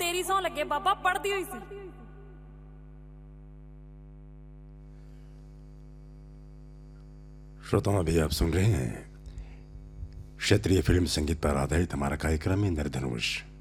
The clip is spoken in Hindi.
तेरी सौं लगे बाबा, पढ़ती हुई सी। श्रोताओं, अभी आप सुन रहे हैं क्षेत्रीय फिल्म संगीत पर आधारित हमारा कार्यक्रम इंद्रधनुष।